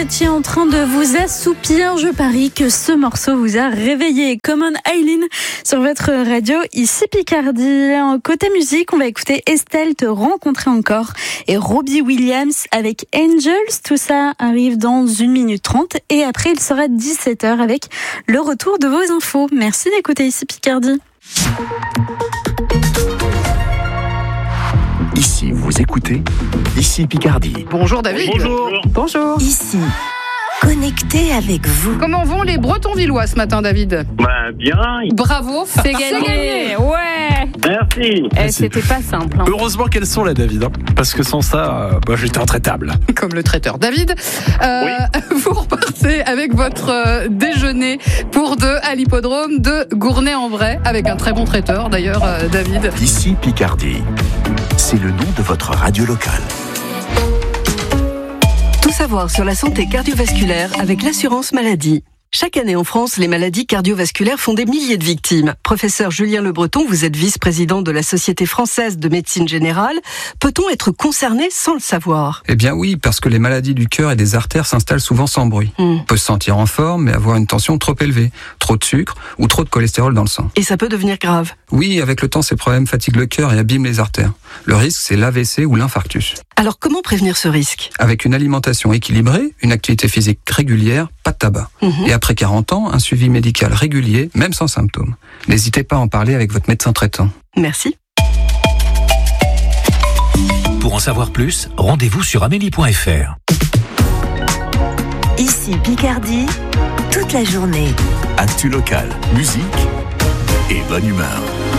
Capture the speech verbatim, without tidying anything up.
étiez en train de vous assoupir, je parie que ce morceau vous a réveillé. Common Eileen sur votre radio, ici Picardie. Côté musique, on va écouter Estelle te rencontrer encore et Robbie Williams avec Angels. Tout ça arrive dans une minute trente et après il sera dix-sept heures avec le retour de vos infos. Merci d'écouter ici Picardie. Ici, vous écoutez Ici Picardie. Bonjour David. Bonjour. Bonjour. Ici, connecté avec vous. Comment vont les Bretons-Villois ce matin, David? Ben, bien. Bravo, C'est gagné. Ouais. Merci. Eh, c'était pas simple. Hein. Heureusement qu'elles sont là, David, hein, parce que sans ça, euh, bah, j'étais intraitable. Comme le traiteur. David, euh, Oui. vous repartez avec votre euh, déjeuner pour deux à l'hippodrome de Gournay-en-Bray, avec un très bon traiteur d'ailleurs, euh, David. Ici Picardie. C'est le nom de votre radio locale. Tout savoir sur la santé cardiovasculaire avec l'assurance maladie. Chaque année en France, les maladies cardiovasculaires font des milliers de victimes. Professeur Julien Le Breton, vous êtes vice-président de la Société française de médecine générale. Peut-on être concerné sans le savoir? Eh bien oui, parce que les maladies du cœur et des artères s'installent souvent sans bruit. Mmh. On peut se sentir en forme, mais avoir une tension trop élevée, trop de sucre ou trop de cholestérol dans le sang. Et ça peut devenir grave. Oui, avec le temps, ces problèmes fatiguent le cœur et abîment les artères. Le risque, c'est l'A V C ou l'infarctus. Alors comment prévenir ce risque? Avec une alimentation équilibrée, une activité physique régulière, pas de tabac. Mmh. Et après quarante ans, un suivi médical régulier, même sans symptômes. N'hésitez pas à en parler avec votre médecin traitant. Merci. Pour en savoir plus, rendez-vous sur amélie point f r. Ici Picardie, toute la journée. Actu local, musique et bonne humeur.